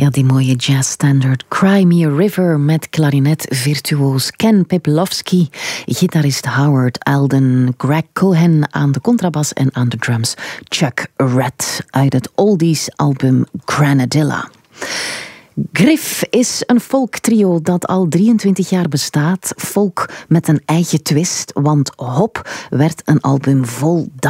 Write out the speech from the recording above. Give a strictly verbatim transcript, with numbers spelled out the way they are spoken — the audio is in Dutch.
Ja, die mooie jazzstandard Cry Me a River met klarinet-virtuoos Ken Peplowski, gitarist Howard Alden, Greg Cohen aan de contrabas en aan de drums Chuck Red uit het oldies-album Granadilla. Griff is een folktrio dat al drieëntwintig jaar bestaat. Folk met een eigen twist, want Hop werd een album vol